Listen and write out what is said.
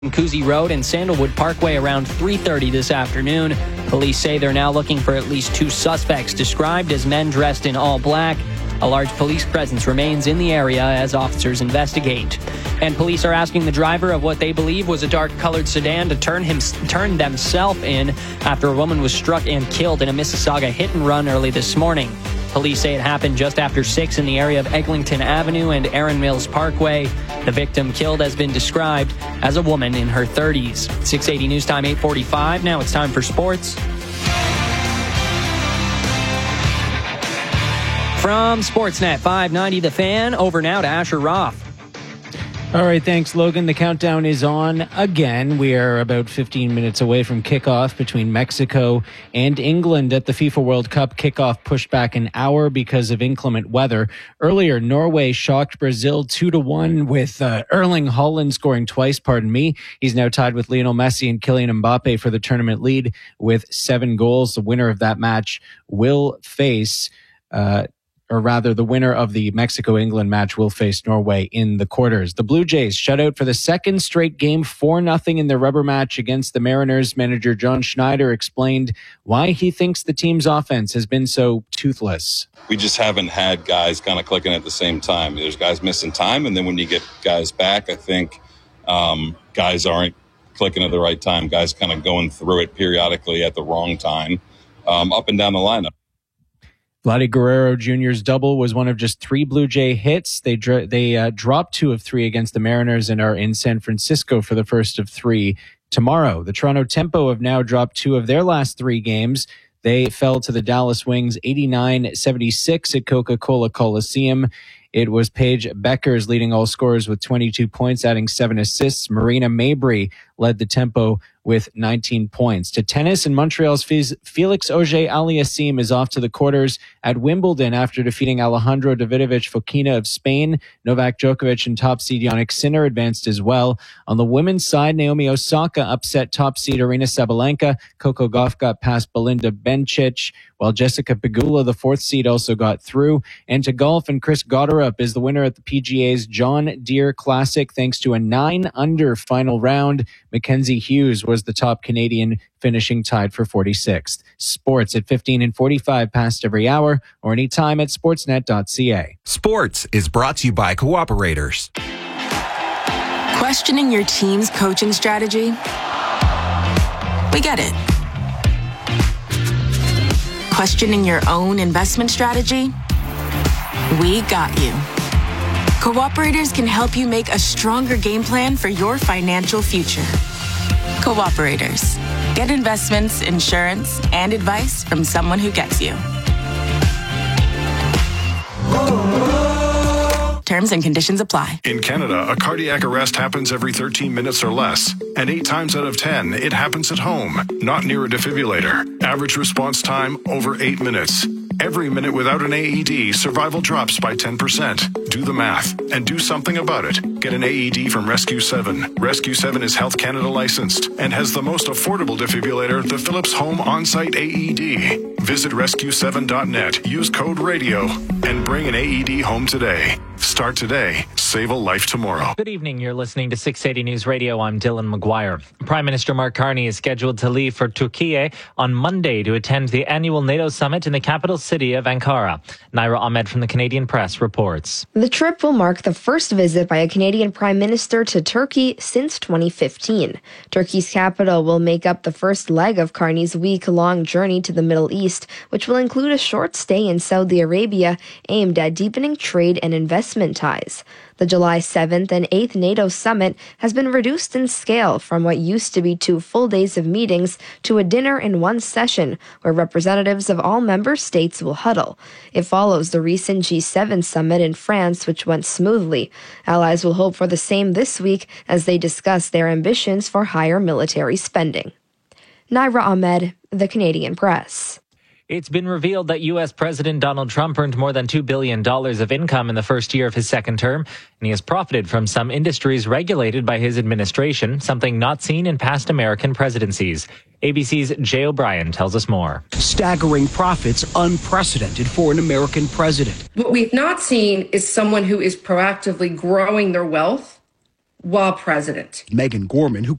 Cousy Road and Sandalwood Parkway around 3:30 this afternoon. Police say they're now looking for at least 2 suspects described as men dressed in all black. A large police presence remains in the area as officers investigate. And police are asking the driver of what they believe was a dark-colored sedan to turn themselves in after a woman was struck and killed in a Mississauga hit-and-run early this morning. Police say it happened just after 6 in the area of Eglinton Avenue and Erin Mills Parkway. The victim killed has been described as a woman in her 30s. 680 News Time, 8:45. Now it's time for sports. From Sportsnet 590 The Fan, over now to Asher Roth. All right, thanks, Logan. The countdown is on again. We are about 15 minutes away from kickoff between Mexico and England at the FIFA World Cup. Kickoff pushed back an hour because of inclement weather. Earlier, Norway shocked Brazil 2-1 with Erling Haaland scoring twice, He's now tied with Lionel Messi and Kylian Mbappe for the tournament lead with 7 goals. The winner of that match will face... the winner of the Mexico-England match will face Norway in the quarters. The Blue Jays shut out for the second straight game 4-0 in their rubber match against the Mariners. Manager John Schneider explained why he thinks the team's offense has been so toothless. We just haven't had guys kind of clicking at the same time. There's guys missing time, and then when you get guys back, I think guys aren't clicking at the right time. Guys kind of going through it periodically at the wrong time, up and down the lineup. Vladdy Guerrero Jr.'s double was one of just 3 Blue Jay hits. They dropped 2 of 3 against the Mariners and are in San Francisco for the first of 3 tomorrow. The Toronto Tempo have now dropped 2 of their last 3 games. They fell to the Dallas Wings 89-76 at Coca-Cola Coliseum. It was Paige Beckers leading all scorers with 22 points, adding 7 assists. Marina Mabry led the Tempo with 19 points. To tennis, and Montreal's Felix Auger-Aliassime is off to the quarters at Wimbledon after defeating Alejandro Davidovich Fokina of Spain. Novak Djokovic and top seed Jannik Sinner advanced as well. On the women's side, Naomi Osaka upset top seed Aryna Sabalenka. Coco Gauff got past Belinda Bencic, while Jessica Pegula, the 4th seed, also got through. And to golf, and Chris Gotterup is the winner at the PGA's John Deere Classic thanks to a 9-under final round. Mackenzie Hughes was the top Canadian, finishing tied for 46th. Sports at 15:45 past every hour, or anytime at sportsnet.ca. Sports is brought to you by Cooperators. Questioning your team's coaching strategy? We get it. Questioning your own investment strategy? We got you. Cooperators can help you make a stronger game plan for your financial future. Cooperators. Get investments, insurance, and advice from someone who gets you. Terms and conditions apply. In Canada, a cardiac arrest happens every 13 minutes or less. And 8 times out of 10, it happens at home, not near a defibrillator. Average response time, over 8 minutes. Every minute without an AED, survival drops by 10%. Do the math and do something about it. Get an AED from Rescue 7. Rescue 7 is Health Canada licensed and has the most affordable defibrillator, the Philips Home On-Site AED. Visit rescue7.net, use code RADIO, and bring an AED home today. Start today. Save a life tomorrow. Good evening. You're listening to 680 News Radio. I'm Dylan McGuire. Prime Minister Mark Carney is scheduled to leave for Turkey on Monday to attend the annual NATO summit in the capital city of Ankara. Naira Ahmed from the Canadian Press reports. The trip will mark the first visit by a Canadian Prime Minister to Turkey since 2015. Turkey's capital will make up the first leg of Carney's week-long journey to the Middle East, which will include a short stay in Saudi Arabia aimed at deepening trade and investment ties. The July 7th and 8th NATO summit has been reduced in scale from what used to be 2 full days of meetings to a dinner in one session where representatives of all member states will huddle. It follows the recent G7 summit in France, which went smoothly. Allies will hope for the same this week as they discuss their ambitions for higher military spending. Naira Ahmed, The Canadian Press. It's been revealed that U.S. President Donald Trump earned more than $2 billion of income in the first year of his second term, and he has profited from some industries regulated by his administration, something not seen in past American presidencies. ABC's Jay O'Brien tells us more. Staggering profits, unprecedented for an American president. What we've not seen is someone who is proactively growing their wealth while president. Megan Gorman, who